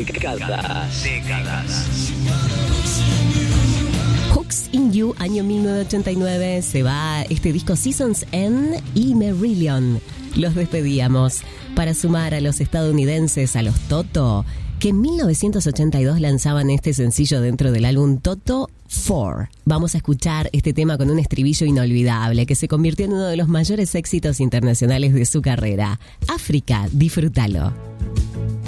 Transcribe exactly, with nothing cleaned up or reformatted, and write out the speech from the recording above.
Décadas. Décadas. Hooks in You, año mil novecientos ochenta y nueve, se va este disco Seasons End y Marillion. Los despedíamos para sumar a los estadounidenses, a los Toto, que en mil novecientos ochenta y dos lanzaban este sencillo dentro del álbum Toto cuatro. Vamos a escuchar este tema con un estribillo inolvidable que se convirtió en uno de los mayores éxitos internacionales de su carrera. África, disfrútalo.